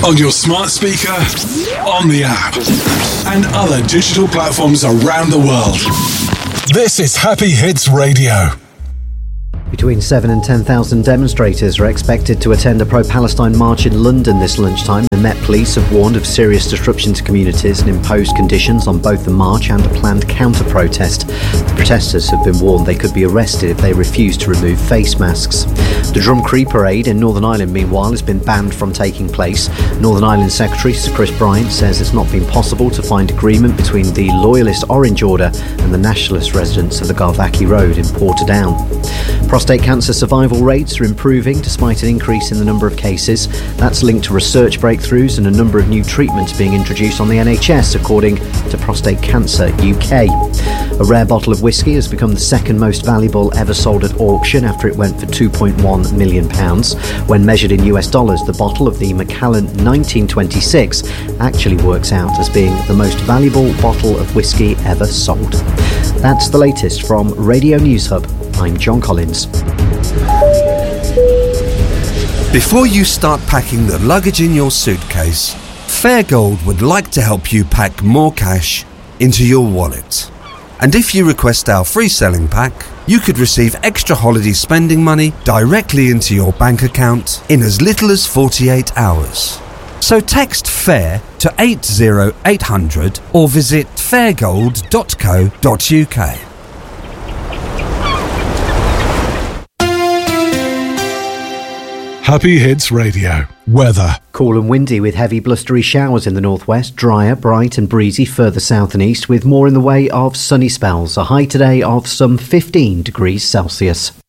On your smart speaker, on the app, and other digital platforms around the world. This is Happy Hits Radio. Between 7 and 10,000 demonstrators are expected to attend a pro-Palestine march in London this lunchtime. The Met Police have warned of serious disruption to communities and imposed conditions on both the march and a planned counter-protest. The protesters have been warned they could be arrested if they refuse to remove face masks. The Drumcree Parade in Northern Ireland, meanwhile, has been banned from taking place. Northern Ireland Secretary Sir Chris Bryant says it's not been possible to find agreement between the Loyalist Orange Order and the Nationalist residents of the Garvackie Road in Portadown. Prostate cancer survival rates are improving despite an increase in the number of cases. That's linked to research breakthroughs and a number of new treatments being introduced on the NHS, according to Prostate Cancer UK. A rare bottle of whiskey has become the second most valuable ever sold at auction after it went for £2.1 million. When measured in US dollars, the bottle of the Macallan 1926 actually works out as being the most valuable bottle of whiskey ever sold. That's the latest from Radio News Hub. I'm John Collins. Before you start packing the luggage in your suitcase, Fairgold would like to help you pack more cash into your wallet. And if you request our free selling pack, you could receive extra holiday spending money directly into your bank account in as little as 48 hours. So text FAIR to 80800 or visit fairgold.co.uk. Happy Hits Radio. Weather. Cool and windy with heavy blustery showers in the northwest, drier, bright and breezy further south and east with more in the way of sunny spells. A high today of some 15 degrees Celsius.